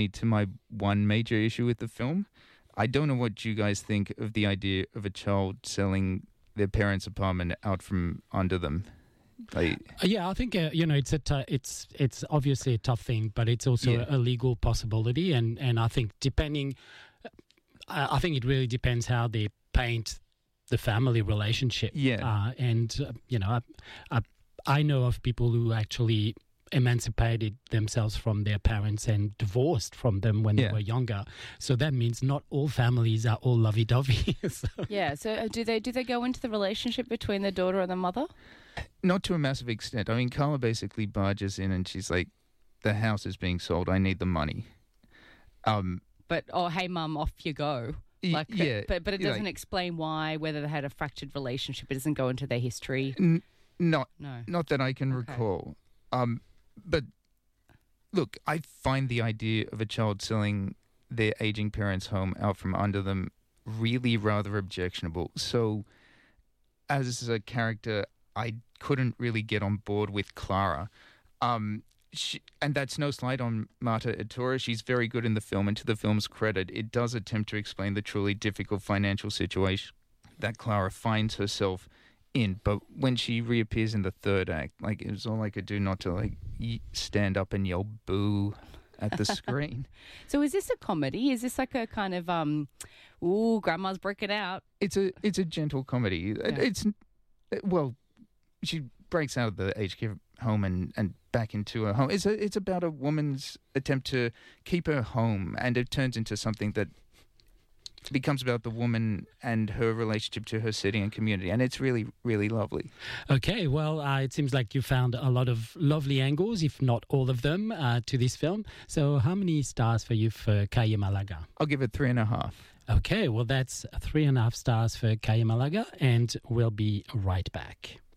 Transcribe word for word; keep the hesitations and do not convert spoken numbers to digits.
To my one major issue with the film, I don't know what you guys think of the idea of a child selling their parents' apartment out from under them. Like, yeah, I think uh, you know it's a t- it's it's obviously a tough thing, but it's also Yeah. a, a legal possibility, and, and I think depending, I, I think it really depends how they paint the family relationship. Yeah. uh, and uh, you know, I, I I know of people who actually emancipated themselves from their parents and divorced from them when Yeah. they were younger. So that means not all families are all lovey-dovey. So- Yeah, so uh, do they do they go into the relationship between the daughter and the mother? not to a massive extent. I mean, Carla basically barges in and she's like, "The house is being sold. I need the money." Um, But, oh, hey, mum, off you go. y- Like, but- yeah, but, but it like- doesn't explain why, whether they had a fractured relationship. It doesn't go into their history. N- not No. not that I can Okay. recall. Um, but look, I find the idea of a child selling their aging parents' home out from under them really rather objectionable. So, as a character, I couldn't really get on board with Clara. Um, she, and that's no slight on Marta Ettore. She's very good in the film, and to the film's credit, it does attempt to explain the truly difficult financial situation that Clara finds herself in. But when she reappears in the third act, like, it was all I could do not to like y- stand up and yell boo at the screen. So is this a comedy? Is this like a kind of, um, ooh, grandma's breaking out? It's a it's a gentle comedy. It- Yeah. It's well, she breaks out of the aged care home and, and back into her home. It's a, it's about a woman's attempt to keep her home, and it turns into something that becomes about the woman and her relationship to her city and community, and it's really, really lovely. Okay, well, uh, it seems like you found a lot of lovely angles, if not all of them, uh, to this film. So how many stars for you for Calle Malaga? I'll give it three and a half. Okay, well, that's three and a half stars for Calle Malaga, and we'll be right back.